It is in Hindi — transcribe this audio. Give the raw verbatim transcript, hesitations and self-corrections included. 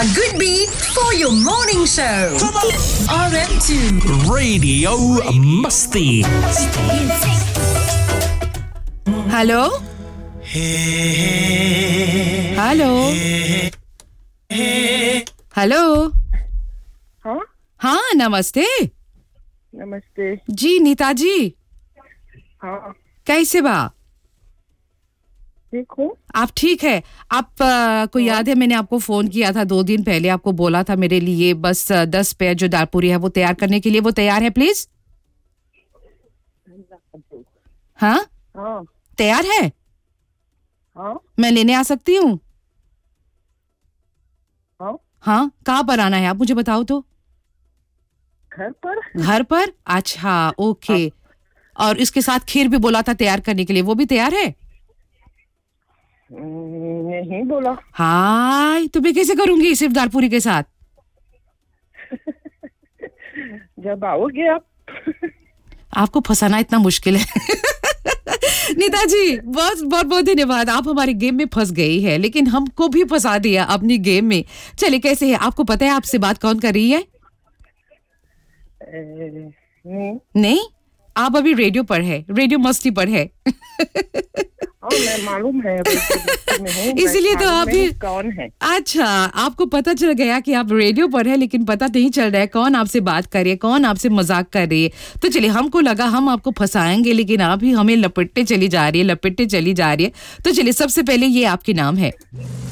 A good beat for your morning show. R M two Radio Masti. Hello hello hello हाँ हाँ नमस्ते नमस्ते जी नीता जी हाँ कैसे बा ठीक हूँ आप ठीक है आप आ, को याद है मैंने आपको फोन किया था दो दिन पहले आपको बोला था मेरे लिए बस आ, दस पेयर जो दाल पूरी है वो तैयार करने के लिए वो तैयार है प्लीज हाँ हाँ तैयार है हाँ मैं लेने आ सकती हूँ हाँ हाँ कहाँ पर आना है आप मुझे बताओ तो घर पर घर पर अच्छा ओके और इसके साथ खीर भी बोला था तैयार करने के लिए वो भी तैयार है नहीं बोला हाय तो मैं कैसे करूंगी सिर्फ दाल पूरी के साथ जब आओगे आप आपको फंसाना इतना मुश्किल है नीता जी बहुत बहुत बहुत धन्यवाद आप हमारे गेम में फंस गई है लेकिन हमको भी फंसा दिया अपनी गेम में चलिए कैसे है आपको पता है आपसे बात कौन कर रही है ए, नहीं नहीं आप अभी रेडियो पर है रेडियो मस्ती पर है हाँ मैं मालूम है इसीलिए तो आप भी कौन है अच्छा आपको पता चल गया कि आप रेडियो पर है लेकिन पता नहीं चल रहा है कौन आपसे बात कर रही है कौन आपसे मजाक कर रही है तो चलिए हमको लगा हम आपको फंसाएंगे लेकिन आप ही हमें लपेटते चली जा रही है लपेटते चली जा रही है तो चलिए सबसे पहले ये आपके नाम है